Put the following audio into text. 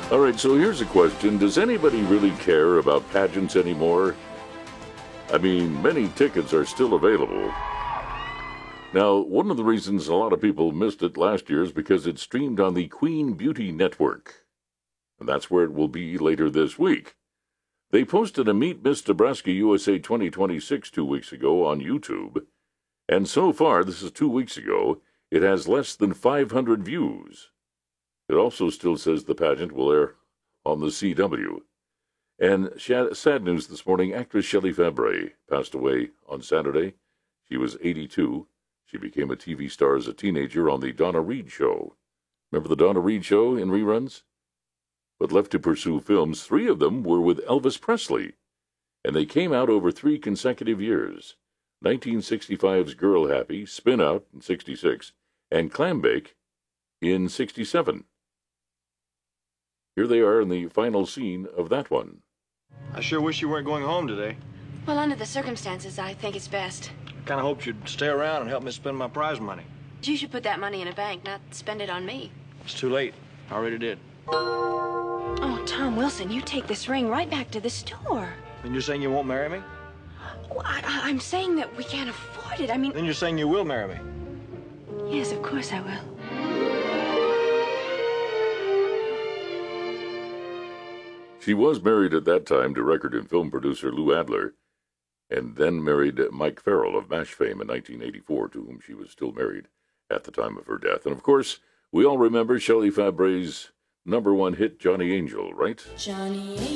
All right, so here's a question. Does anybody really care about pageants anymore? I mean, many tickets are still available. Now, one of the reasons a lot of people missed it last year is because it streamed on the Queen Beauty Network. And that's where it will be later this week. They posted a Meet Miss Nebraska USA 2026 2 weeks ago on YouTube. And so far, this is 2 weeks ago, it has less than 500 views. It also still says the pageant will air on the CW. And sad news this morning, actress Shelley Fabares passed away on Saturday. She was 82. She became a TV star as a teenager on the Donna Reed Show. Remember the Donna Reed Show in reruns? But left to pursue films, 3 of them were with Elvis Presley. And they came out over 3 consecutive years. 1965's Girl Happy, Spin Out in 66, and Clambake in 67. Here they are in the final scene of that one. I sure wish you weren't going home today. Well, under the circumstances, I think it's best. I kind of hoped you'd stay around and help me spend my prize money. You should put that money in a bank, not spend it on me. It's too late. I already did. Oh, Tom Wilson, you take this ring right back to the store. Then you're saying you won't marry me? Well, I'm saying that we can't afford it. I mean... Then you're saying you will marry me? Yes, of course I will. She was married at that time to record and film producer Lou Adler, and then married Mike Farrell of MASH fame in 1984, to whom she was still married at the time of her death. And of course, we all remember Shelley Fabares' #1 hit, Johnny Angel, right? Johnny Angel.